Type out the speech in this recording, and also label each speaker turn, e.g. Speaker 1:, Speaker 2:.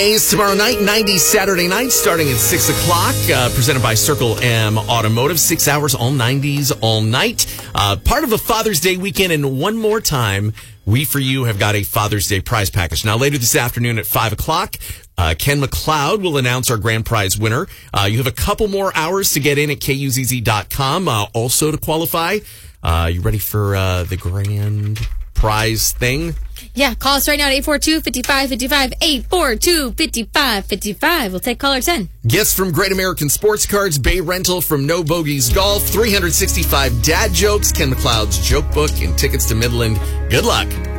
Speaker 1: Tomorrow night, 90s Saturday night, starting at 6 o'clock, presented by Circle M Automotive. 6 hours, all 90s, all night. Part of a Father's Day weekend, and one more time, we for you have got a Father's Day prize package. Now, later this afternoon at 5 o'clock, Ken McLeod will announce our grand prize winner. You have a couple more hours to get in at KUZZ.com, also to qualify. You ready for the grand prize thing?
Speaker 2: Yeah, call us right now at 842-5555, 842-5555. We'll take caller 10.
Speaker 1: Gifts from Great American Sports Cards, Bay Rental from No Bogies Golf, 365 dad jokes, Ken McLeod's joke book, and tickets to Midland. Good luck.